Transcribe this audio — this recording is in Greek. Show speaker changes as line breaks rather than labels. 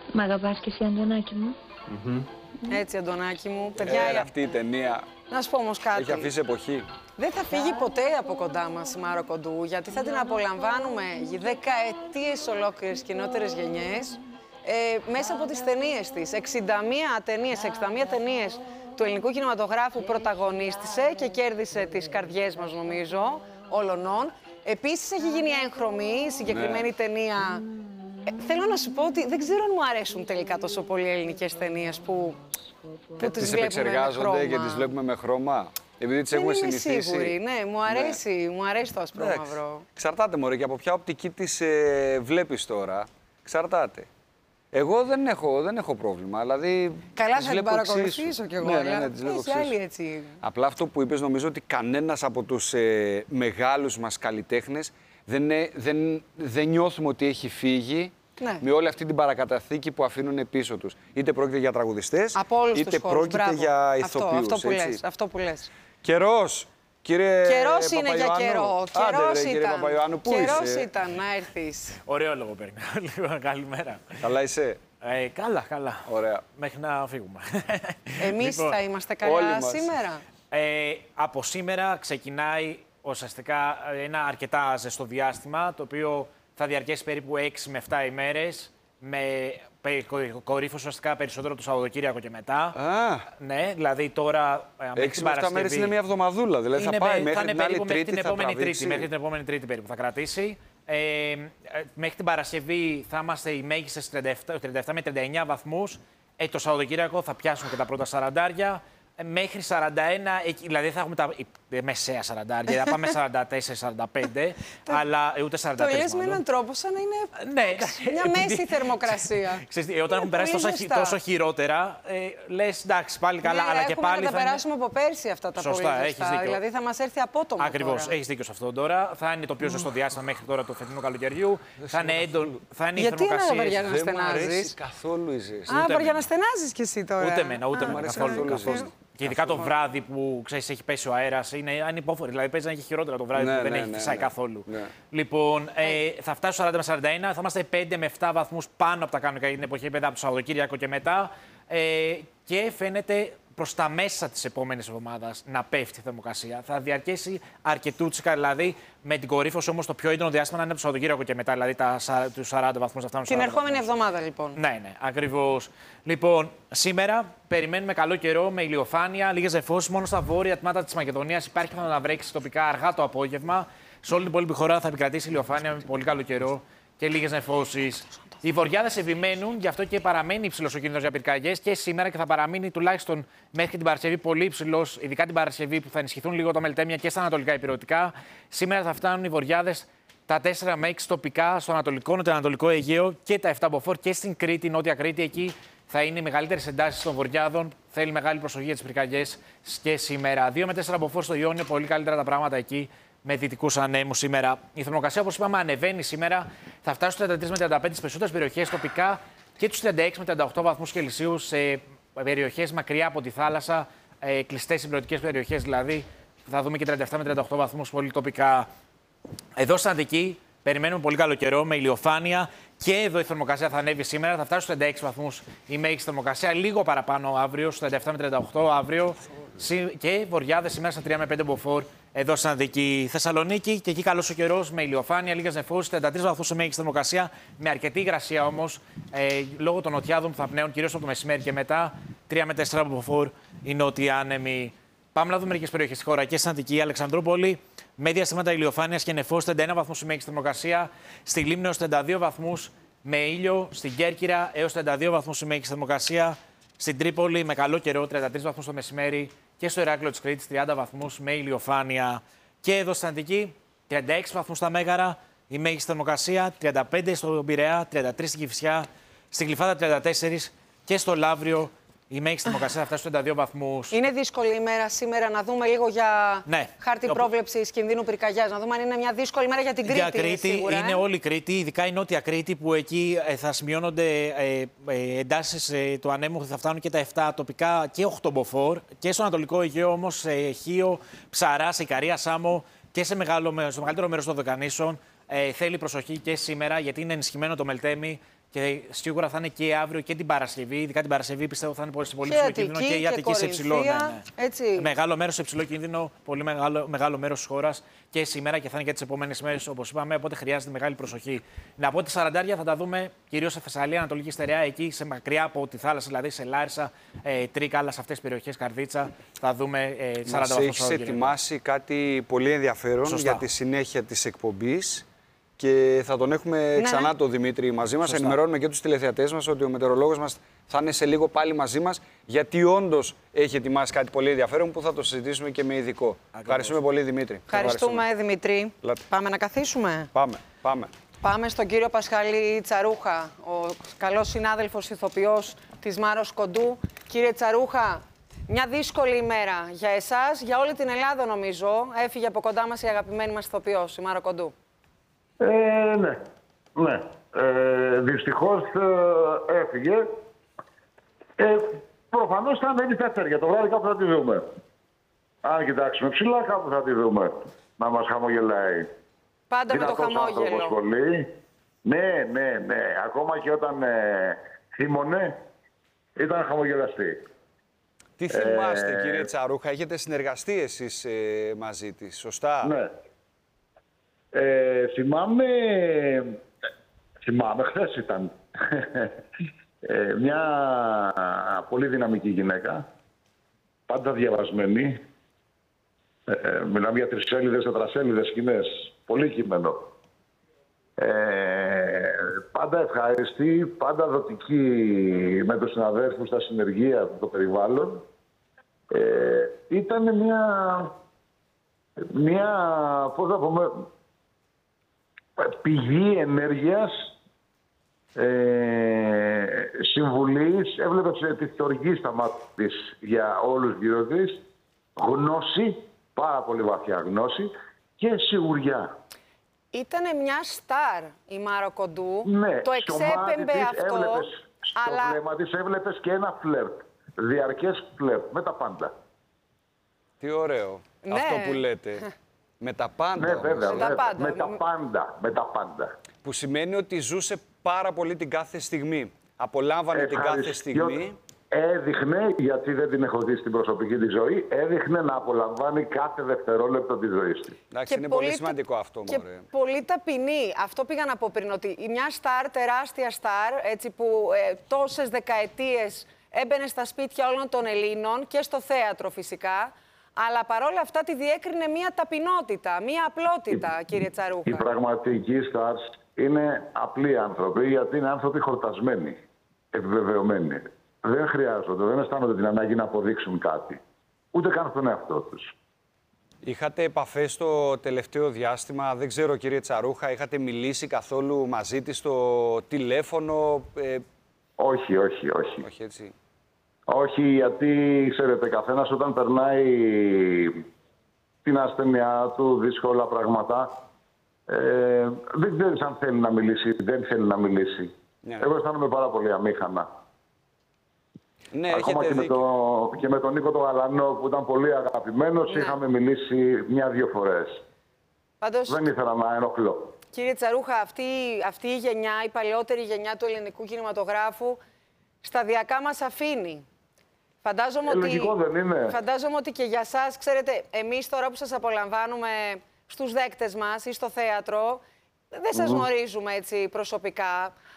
Μ' αγαπάς και εσύ, Αντωνάκη μου.
Έτσι, Αντωνάκη μου. Παιδιά,
αυτή η ταινία
να σου πω όμως κάτι.
έχει αφήσει εποχή.
Δεν θα φύγει ποτέ από κοντά μας η Μάρο Κοντού, γιατί θα την απολαμβάνουμε δεκαετίες ολόκληρες και νεότερες γενιές μέσα από τις ταινίες της. 61 ταινίες του ελληνικού κινηματογράφου πρωταγωνίστησε και κέρδισε τις καρδιές μας, νομίζω, όλων. Επίσης έχει γίνει έγχρωμη η συγκεκριμένη ταινία. Θέλω να σου πω ότι δεν ξέρω αν μου αρέσουν τελικά τόσο πολύ οι ελληνικές ταινίες που τις
επεξεργάζονται και τις βλέπουμε με χρώμα. Επειδή τις έχουμε συνηθίσει.
Σίγουρη, ναι, μου αρέσει το άσπρο μαύρο.
Εξαρτάται, μωρέ, και από ποια οπτική της βλέπεις τώρα. Εξαρτάται. Εγώ δεν έχω πρόβλημα. Δηλαδή,
καλά, θα την παρακολουθήσω κι εγώ.
Ναι, τις βλέπω
έτσι.
Απλά αυτό που είπες, νομίζω ότι κανένας από τους μεγάλους μας καλλιτέχνες δεν νιώθουμε ότι έχει φύγει. Ναι. Με όλη αυτή την παρακαταθήκη που αφήνουν πίσω τους. Είτε πρόκειται για τραγουδιστές, είτε πρόκειται για ηθοποιούς.
Αυτό που λες.
Καιρός, κύριε
Καιρός είναι για καιρό. Καιρός ήταν να έρθεις.
Ωραίο λόγο παίρνει. Καλημέρα.
Καλά είσαι?
Καλά.
Ωραία.
Μέχρι να φύγουμε.
Εμείς θα είμαστε καλά σήμερα.
Από σήμερα ξεκινάει ουσιαστικά ένα αρκετά ζεστό διάστημα, το οποίο θα διαρκέσει περίπου 6 με 7 ημέρες, με κορύφωση ουσιαστικά περισσότερο το Σαββατοκύριακο και μετά. Ναι, δηλαδή τώρα
6 με 7 μέρες είναι μια εβδομαδούλα, δηλαδή θα πάει μέχρι την άλλη Τρίτη,
μέχρι την επόμενη Τρίτη περίπου θα κρατήσει. Μέχρι την Παρασκευή θα είμαστε οι μέγιστες 37 με 39 βαθμούς. Το Σαββατοκύριακο θα πιάσουμε και τα πρώτα 40. Μέχρι 41, δηλαδή θα έχουμε τα μεσαία 40, θα πάμε 44-45, αλλά ούτε 43.
Το λες με έναν τρόπο σαν να είναι μια μέση θερμοκρασία.
Όταν έχουν περάσει τόσο χειρότερα, λες εντάξει πάλι καλά, αλλά και πάλι
θα τα περάσουμε από πέρσι αυτά τα πολύ ζεστά, δηλαδή θα μας έρθει απότομα.
Ακριβώς, έχεις δίκιο σε αυτό τώρα. Θα είναι το πιο ζεστό διάστημα μέχρι τώρα του φετινού καλοκαιριού. Θα είναι έντονο, θα είναι η θερμοκρασία.
Γιατί να στενάζεις
καθόλου η ζέστη.
Βαριά να στενάζεις κι εσύ τώρα.
Ούτε εμένα καθόλου. Και ειδικά το βράδυ που ξέρεις έχει πέσει ο αέρας, είναι ανυπόφορη. Δηλαδή παίζει να έχει χειρότερα το βράδυ που δεν έχει φυσάει καθόλου. Λοιπόν, θα φτάσει 40 με 41, θα είμαστε 5 με 7 βαθμούς πάνω από τα κανονικά για την εποχή, από το Σαββατοκύριακο και μετά. Και φαίνεται προς τα μέσα της επόμενης εβδομάδας να πέφτει η θερμοκρασία. Θα διαρκέσει αρκετούτσικα, δηλαδή με την κορύφωση όμως το πιο έντονο διάστημα να είναι από το Σαββατοκύριακο και μετά, δηλαδή τους 40 βαθμούς θα φτάνουν.
Την ερχόμενη εβδομάδα, λοιπόν.
Ναι, ακριβώς. Λοιπόν, σήμερα περιμένουμε καλό καιρό με ηλιοφάνεια, λίγες νεφώσεις. Μόνο στα βόρεια τμήματα της Μακεδονίας υπάρχει πιθανότητα να βρέξει τοπικά αργά το απόγευμα. Σε όλη την υπόλοιπη χώρα θα επικρατήσει ηλιοφάνεια με πολύ καλό καιρό και λίγες νεφώσεις. Οι βοριάδες επιμένουν, γι' αυτό και παραμένει υψηλός ο κίνδυνος για πυρκαγιές και σήμερα και θα παραμείνει τουλάχιστον μέχρι την Παρασκευή πολύ υψηλός, ειδικά την Παρασκευή που θα ενισχυθούν λίγο τα μελτέμια και στα ανατολικά ηπειρωτικά. Σήμερα θα φτάνουν οι βοριάδες τα 4 με 6 τοπικά στο ανατολικό, νοτιοανατολικό Αιγαίο και τα 7 μποφόρ και στην Κρήτη, Νότια Κρήτη. Εκεί θα είναι οι μεγαλύτερες εντάσεις των βοριάδων. Θέλει μεγάλη προσοχή για τις πυρκαγιές και σήμερα. 2 με 4 μποφόρ στο Ιόνιο, πολύ καλύτερα τα πράγματα εκεί. Με δυτικούς ανέμους σήμερα. Η θερμοκρασία, όπως είπαμε, ανεβαίνει σήμερα. Θα φτάσει στους 33 με 35 στις περισσότερες περιοχές τοπικά και τους 36 με 38 βαθμούς Κελσίου σε περιοχές μακριά από τη θάλασσα, κλειστές συμπληρωτικές περιοχές δηλαδή. Θα δούμε και 37 με 38 βαθμούς πολύ τοπικά. Εδώ στην Αττική περιμένουμε πολύ καλό καιρό με ηλιοφάνεια. Και εδώ η θερμοκρασία θα ανέβει σήμερα. Θα φτάσει στους 36 βαθμούς η μέγιστη θερμοκρασία. Λίγο παραπάνω αύριο, στους 37 με 38 αύριο. Και βοριάδες σήμερα στα 3 με 5 μποφόρ εδώ στην Αττική. Θεσσαλονίκη και εκεί καλός ο καιρός με ηλιοφάνεια, λίγες νεφώσεις, 33 βαθμούς η μέγιστη θερμοκρασία. Με αρκετή υγρασία όμως λόγω των νοτιάδων που θα πνέουν κυρίως από το μεσημέρι και μετά. 3 με 4 μποφόρ οι νότιοι άνεμοι. Πάμε να δούμε μερικές περιοχές στη χώρα και στην Αττική, Αλεξανδρούπολη. Με διαστήματα ηλιοφάνειας και νεφώσεις, 31 βαθμούς η μέγιστη θερμοκρασία. Στη Λίμνο έως 32 βαθμούς με ήλιο. Στην Κέρκυρα έως 32 βαθμούς η μέγιστη θερμοκρασία. Στην Τρίπολη με καλό καιρό, 33 βαθμούς το μεσημέρι. Και στο Ηράκλειο της Κρήτης, 30 βαθμούς με ηλιοφάνεια. Και εδώ στην Αττική, 36 βαθμούς στα Μέγαρα η μέγιστη θερμοκρασία. 35 στο Πειραιά, 33 στην Κηφισιά. Στην Γλυφάδα 34 και στο Λαύριο. Η μέγιστη θερμοκρασία θα φτάσει στους 32 βαθμούς.
Είναι δύσκολη ημέρα σήμερα να δούμε λίγο για χάρτη πρόβλεψης κινδύνου πυρκαγιάς. Να δούμε αν είναι μια δύσκολη ημέρα για την Κρήτη.
Για Κρήτη
σίγουρα,
είναι όλη η Κρήτη, ειδικά η Νότια Κρήτη, που εκεί θα σημειώνονται εντάσεις του ανέμου που θα φτάνουν και τα 7 τοπικά και 8 μποφόρ. Και στο Ανατολικό Αιγαίο όμως, Χίο, Ψαρά, Ικαρία, Σάμο και στο μεγαλύτερο μέρος των Δωδεκανήσων θέλει προσοχή και σήμερα, γιατί είναι ενισχυμένο το μελτέμι Και σίγουρα θα είναι και αύριο και την Παρασκευή. Ειδικά την Παρασκευή πιστεύω θα είναι πολύ υψηλό κίνδυνο και η Αττική σε υψηλό. Ναι. Μεγάλο μέρος σε υψηλό κίνδυνο, πολύ μεγάλο μέρος της χώρας και σήμερα και θα είναι και τις επόμενες μέρες, όπως είπαμε. Οπότε χρειάζεται μεγάλη προσοχή. Να πω ότι 40 θα τα δούμε κυρίως σε Θεσσαλία, Ανατολική Στερεά, εκεί σε μακριά από τη θάλασσα, δηλαδή σε Λάρισα, Τρίκαλα, σε αυτές τις περιοχές, Καρδίτσα. Θα δούμε 40 βαθμούς.
Έχεις ετοιμάσει κάτι πολύ ενδιαφέρον για τη συνέχεια της εκπομπής. Και θα τον έχουμε ξανά τον Δημήτρη μαζί μας. Ενημερώνουμε και τους τηλεθεατές μας ότι ο μετεωρολόγος μας θα είναι σε λίγο πάλι μαζί μας, γιατί όντως έχει ετοιμάσει κάτι πολύ ενδιαφέρον που θα το συζητήσουμε και με ειδικό. Ευχαριστούμε πολύ, Δημήτρη.
Ευχαριστούμε, Δημήτρη. Πάμε να καθίσουμε.
Πάμε.
Πάμε στον κύριο Πασχαλή Τσαρούχα, ο καλός συνάδελφος ηθοποιός της Μάρος Κοντού. Κύριε Τσαρούχα, μια δύσκολη ημέρα για εσάς, για όλη την Ελλάδα νομίζω. Έφυγε από κοντά μας η αγαπημένη μας ηθοποιός, η Μάρο Κοντού.
Ναι. Δυστυχώς έφυγε. Προφανώς θα ανέβει δεύτερη. Για το βράδυ κάπου θα τη δούμε. Αν κοιτάξουμε ψηλά, κάπου θα τη δούμε. Να μας χαμογελάει.
Πάντα με το χαμόγελο.
Ναι. Ακόμα και όταν θύμωνε, ήταν χαμογελαστή.
Τι θυμάστε, κύριε Τσαρούχα, έχετε συνεργαστεί εσείς μαζί της, σωστά?
Ναι. Θυμάμαι, χθες ήταν. Μια πολύ δυναμική γυναίκα, πάντα διαβασμένη. Μιλάμε για 3 4 σκηνές, πολύ κείμενο. Πάντα ευχάριστη, πάντα δοτική με τους συναδέλφους, στα συνεργεία, το περιβάλλον. Ήταν πώς θα πούμε, πηγή ενέργειας, συμβουλής. Έβλεπε τη θοργή στα μάτια της για όλους γύρω της. Γνώση, πάρα πολύ βαθιά γνώση και σιγουριά.
Ήτανε μια στάρ η Μάρο Κοντού.
Ναι,
το εξέπεμπε αυτό.
Στο βλέμμα της έβλεπες και ένα φλερτ. Διαρκές φλερτ με τα πάντα.
Τι ωραίο αυτό που λέτε. Με τα πάντα.
Ναι, βέβαια. Με τα πάντα.
Που σημαίνει ότι ζούσε πάρα πολύ την κάθε στιγμή. Απολάμβανε την κάθε στιγμή.
Έδειχνε, γιατί δεν την έχω δει στην προσωπική της ζωή, έδειχνε να απολαμβάνει κάθε δευτερόλεπτο της ζωής της.
Εντάξει, είναι πολύ σημαντικό αυτό.
Και πολύ ταπεινή. Αυτό πήγα να πω πριν, ότι μια στάρ, τεράστια στάρ, έτσι που τόσες δεκαετίες έμπαινε στα σπίτια όλων των Ελλήνων και στο θέατρο φυσικά. Αλλά παρόλα αυτά τη διέκρινε μία ταπεινότητα, μία απλότητα, κύριε Τσαρούχα.
Οι πραγματικοί stars είναι απλοί άνθρωποι, γιατί είναι άνθρωποι χορτασμένοι, επιβεβαιωμένοι. Δεν χρειάζονται, δεν αισθάνονται την ανάγκη να αποδείξουν κάτι. Ούτε καν στον εαυτό τους.
Είχατε επαφές το τελευταίο διάστημα, δεν ξέρω, κύριε Τσαρούχα, είχατε μιλήσει καθόλου μαζί της στο τηλέφωνο?
Όχι.
Όχι, έτσι.
Όχι, γιατί ξέρετε, καθένας όταν περνάει την ασθένειά του, δύσκολα πράγματα, δεν ξέρεις αν θέλει να μιλήσει, δεν θέλει να μιλήσει. Ναι. Εγώ αισθάνομαι πάρα πολύ αμήχανα.
Ναι,
ακόμα και με τον Νίκο τον Γαλανό, που ήταν πολύ αγαπημένος, είχαμε μιλήσει 1-2 φορές.
Πάντως,
δεν ήθελα να ενοχλώ.
Κύριε Τσαρούχα, αυτή η γενιά, η παλαιότερη γενιά του ελληνικού κινηματογράφου, σταδιακά μας αφήνει. Φαντάζομαι ότι και για σας, ξέρετε, εμείς τώρα που σας απολαμβάνουμε στους δέκτες μας ή στο θέατρο, δεν σας γνωρίζουμε έτσι προσωπικά,